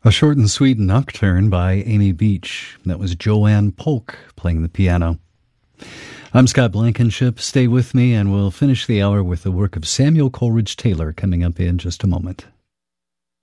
A short and sweet nocturne by Amy Beach. That was Joanne Polk playing the piano. I'm Scott Blankenship. Stay with me and we'll finish the hour with the work of Samuel Coleridge Taylor coming up in just a moment.